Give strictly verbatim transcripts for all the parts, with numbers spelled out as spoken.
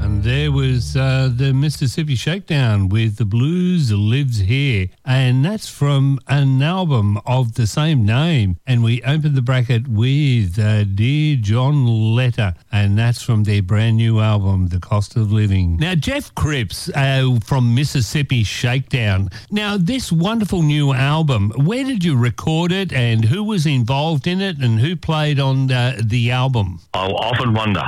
And there was uh, the Mississippi Shakedown with The Blues Lives Here. And that's from an album of the same name. And we opened the bracket with uh, Dear John Letter. And that's from their brand new album, The Cost of Living. Now, Jeff Cripps uh, from Mississippi Shakedown. Now, this wonderful new album, where did you record it and who was involved in it and who played on uh, the album? I often wonder.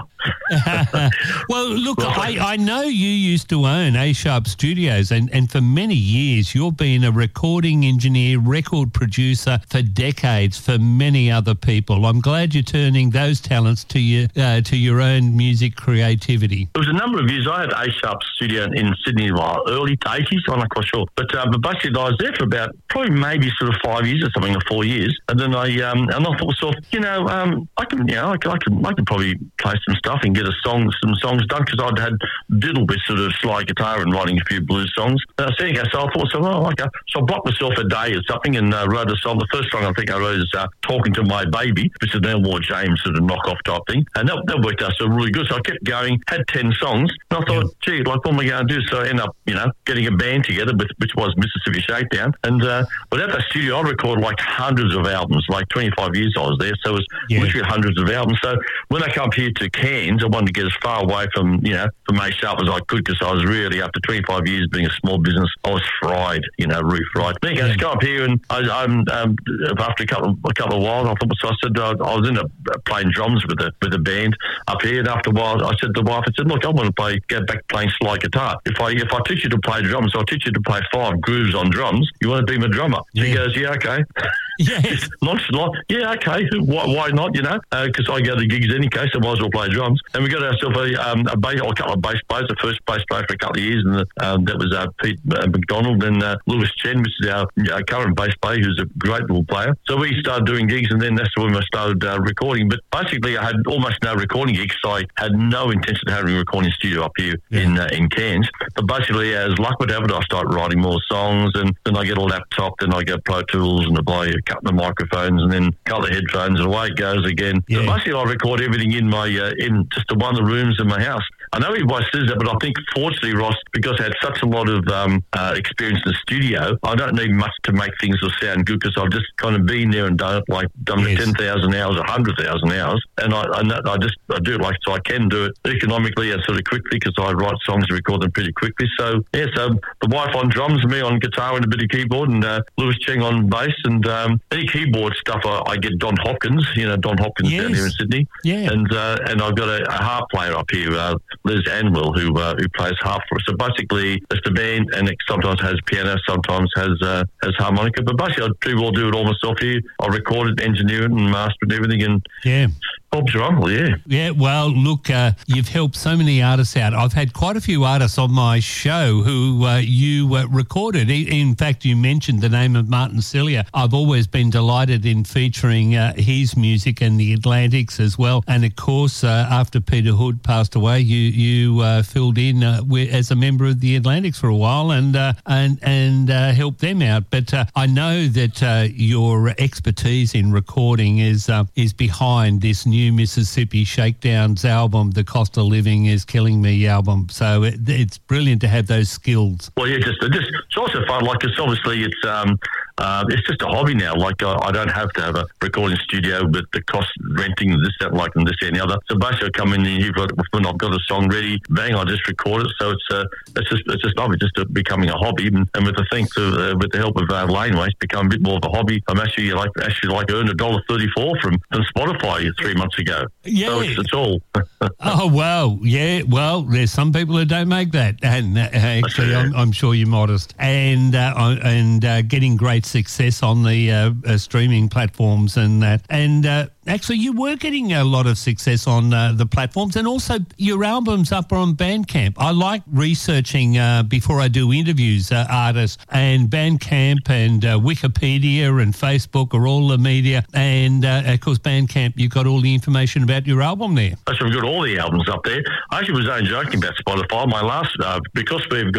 Well, look, I, I know you used to own A-Sharp Studios, and, and for many years you've been a recording engineer, record producer for decades for many other people. I'm glad you're turning those talents to your uh, to your own music creativity. It was a number of years. I had A-Sharp Studio in Sydney, well, early eighties, I'm not quite sure. But, uh, but basically I was there for about probably maybe sort of five years or something, or four years. And then I um, and I thought to myself, you know, um, I can, you know, I can, I can, I can probably play some stuff and get a song, some songs done, because I'd had diddle with sort of slide guitar and writing a few blues songs. And I was thinking, so I thought, so, oh, okay. So I blocked myself a day or something and uh, wrote a song. The first song I think I wrote is uh, Talking to My Baby, which is an Elmore James sort of knockoff type thing. And that, that worked out so really good. So I kept going, had ten songs. And I thought, yeah. gee, like, what am I going to do? So I ended up, you know, getting a band together, with, which was Mississippi Shakedown. And uh, but at that studio, I recorded like hundreds of albums, like twenty-five years I was there. So it was yeah. literally hundreds of albums. So when I come up here to Cairns, I wanted to get as far away from, you know, from A-Sharp as I could, because I was really, after twenty-five years being a small business, I was fried, you know, roof fried. But anyway, yeah. just go up here and I, I'm, um, after a couple, a couple of while, I thought, so I said, uh, I was in a, playing drums with a, with a band up here, and after a while, I said to the wife, I said, look, I want to play, go back playing slide guitar. If I, if I teach you to play drums, I'll teach you to play five grooves on drums. You want to be my drummer? Yeah. She goes, yeah, okay. Yes. Nonchalant. Yeah, okay. Why, why not, you know? Because uh, I go to gigs any case, so I might as well play drums. And we got ourselves a, um, a, bass, or a couple of bass players, the first bass player for a couple of years, and the, um, that was uh, Pete uh, McDonald and uh, Lewis Chen, which is our uh, current bass player, who's a great little player. So we started doing gigs, and then that's when I started uh, recording. But basically, I had almost no recording gigs, so I had no intention of having a recording studio up here yeah. in uh, in Cairns. But basically, as luck would have it, I started writing more songs, and then I get a laptop, then I get Pro Tools, and I buy a couple of microphones, and then a couple of headphones, and away it goes again. Yeah. So basically, I record everything in my uh, in just one of the rooms in my house. I know everybody says that, but I think fortunately, Ross, because I had such a lot of um, uh, experience in the studio, I don't need much to make things will sound good, because I've just kind of been there and done it, like done yes. ten thousand hours, one hundred thousand hours, and I, I, I just I do it like, so I can do it economically and sort of quickly, because I write songs and record them pretty quickly. So yeah, so the wife on drums, me on guitar and a bit of keyboard, and uh, Lewis Cheng on bass, and um, any keyboard stuff I, I get Don Hopkins, you know, Don Hopkins yes. down here in Sydney, yeah, and uh, and I've got a, a harp player up here, uh, Liz Anwell, who uh, who plays harp for us. So basically, it's the band, and it sometimes has piano, sometimes has uh, has harmonica. But basically, I pretty well do it all myself here. I record it, engineer it, and master it, and everything. And yeah. Bob's your uncle, yeah. Yeah, well, look, uh, you've helped so many artists out. I've had quite a few artists on my show who uh, you uh, recorded. In fact, you mentioned the name of Martin Celia. I've always been delighted in featuring uh, his music and the Atlantics as well. And, of course, uh, after Peter Hood passed away, you you uh, filled in uh, as a member of the Atlantics for a while and uh, and, and uh, helped them out. But uh, I know that uh, your expertise in recording is, uh, is behind this new New Mississippi Shakedown's album, The Cost of Living Is Killing Me album. So it, it's brilliant to have those skills. Well, yeah, just, just it's also fun. Like, it's obviously it's um, uh, it's just a hobby now. Like, I, I don't have to have a recording studio with the cost renting this, that, like, and this, that, and the other. So basically, I come in and you've got, when I've got a song ready, bang, I just record it. So it's uh, it's just it's just lovely, just becoming a hobby. And, and with the thanks of uh, with the help of uh, Laneway, it's become a bit more of a hobby. I'm actually like actually like earned a dollar thirty four from from Spotify three months ago. Yeah. So it's, it's all. Oh, wow. Yeah, well, there's some people who don't make that. And uh, actually, I'm, I'm sure you're modest. And uh, and uh, getting great success on the uh, uh, streaming platforms and that. And uh, actually, you were getting a lot of success on uh, the platforms, and also your album's up on Bandcamp. I like researching uh, before I do interviews, uh, artists, and Bandcamp and uh, Wikipedia and Facebook are all the media. And, uh, of course, Bandcamp, you've got all the information about your album there. Actually, we've got all the albums up there. I actually was only joking about Spotify. My last, uh, because we've got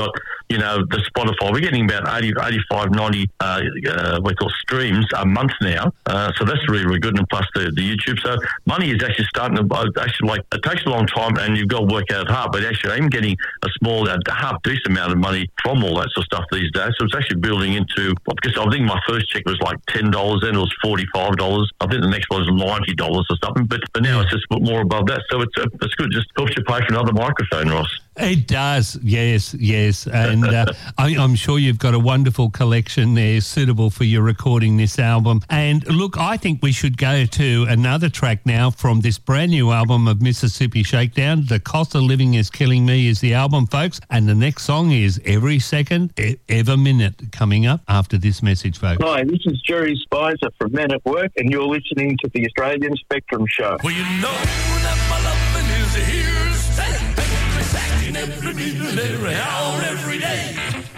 you know, the Spotify. We're getting about eighty, eighty-five, ninety uh, uh, we call streams a month now. Uh, so that's really, really good. And plus the, the YouTube. So money is actually starting to, actually like, it takes a long time and you've got to work out hard, but actually I'm getting a small, a half decent amount of money from all that sort of stuff these days. So it's actually building into, because I think my first check was like ten dollars, then it was forty-five dollars. I think the next one was ninety dollars or something, but, but now it's just a bit more above that. So it's, uh, it's good. Just helps you pay for another microphone, Ross. It does, yes, yes. And uh, I, I'm sure you've got a wonderful collection there suitable for you recording this album. And look, I think we should go to another track now from this brand new album of Mississippi Shakedown. The Cost of Living is Killing Me is the album, folks. And the next song is Every Second, Every Minute, coming up after this message, folks. Hi, this is Jerry Spicer from Men at Work, and you're listening to the Australian Spectrum Show. Well, you know that my loving is here to stay. Every second, every minute, every hour,